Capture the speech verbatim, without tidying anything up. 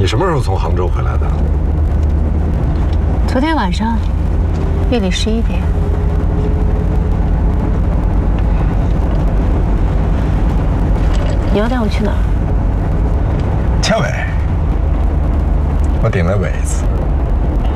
你什么时候从杭州回来的？ 昨天晚上，夜里十一点。你要带我去哪儿？ 恰伟，我顶了苇子。